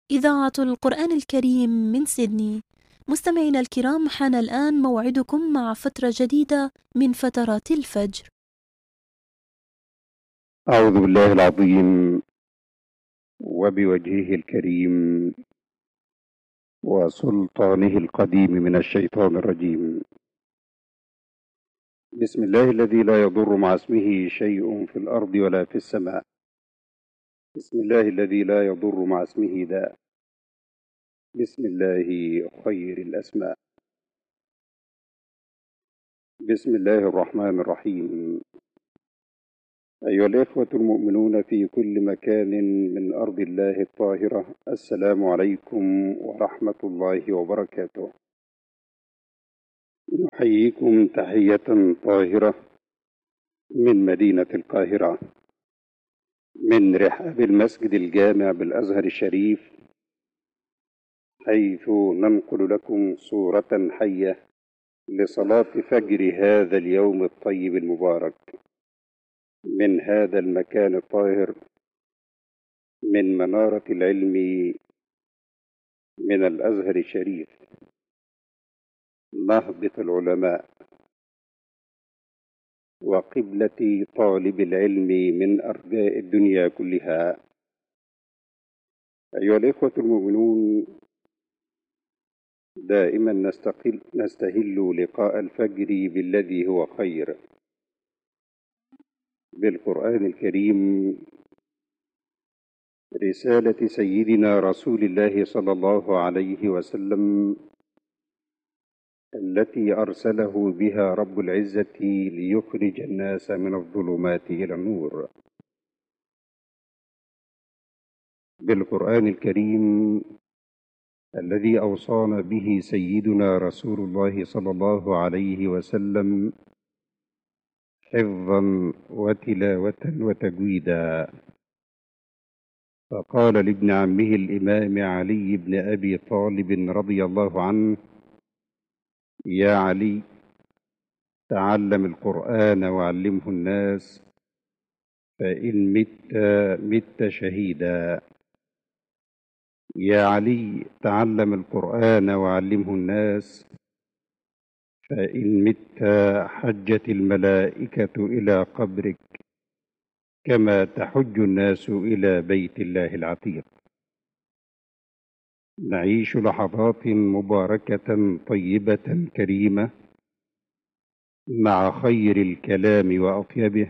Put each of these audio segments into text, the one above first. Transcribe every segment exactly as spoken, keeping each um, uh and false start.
إذاعة القرآن الكريم من سيدني. مستمعينا الكرام، حان الآن موعدكم مع فترة جديدة من فترات الفجر. أعوذ بالله العظيم وبوجهه الكريم وسلطانه القديم من الشيطان الرجيم. بسم الله الذي لا يضر مع اسمه شيء في الأرض ولا في السماء. بسم الله الذي لا يضر مع اسمه داء. بسم الله خير الأسماء. بسم الله الرحمن الرحيم. أيها الإخوة المؤمنون في كل مكان من أرض الله الطاهرة، السلام عليكم ورحمة الله وبركاته. نحييكم تحية طاهرة من مدينة القاهرة، من رحاب المسجد الجامع بالأزهر الشريف، حيث ننقل لكم صورة حية لصلاة فجر هذا اليوم الطيب المبارك من هذا المكان الطاهر، من منارة العلم من الأزهر الشريف، نهضة العلماء وقبلة طالب العلم من أرجاء الدنيا كلها. أيها الإخوة المؤمنون، دائما نستقل نستهل لقاء الفجر بالذي هو خير، بالقرآن الكريم، رسالة سيدنا رسول الله صلى الله عليه وسلم التي أرسله بها رب العزة ليخرج الناس من الظلمات إلى النور. بالقرآن الكريم الذي أوصانا به سيدنا رسول الله صلى الله عليه وسلم حفظا وتلاوة وتجويدا، فقال لابن عمه الإمام علي بن أبي طالب رضي الله عنه: يا علي، تعلم القرآن وعلمه الناس، فإن مت مت شهيدا. يا علي، تعلم القرآن وعلمه الناس، فإن مت حجت الملائكة إلى قبرك كما تحج الناس إلى بيت الله العتيق. نعيش لحظات مباركة طيبة كريمة مع خير الكلام وأطيبه،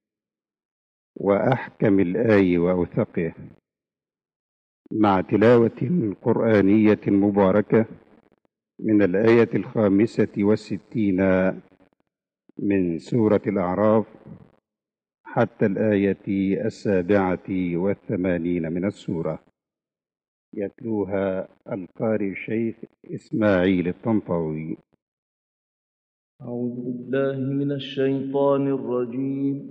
وأحكم الآي وأوثقه، مع تلاوة قرآنية مباركة من الآية الخامسة والستين من سورة الأعراف حتى الآية السابعة والثمانين من السورة، يتلوها القارئ الشيخ إسماعيل الطنطاوي. أعوذ بالله من الشيطان الرجيم.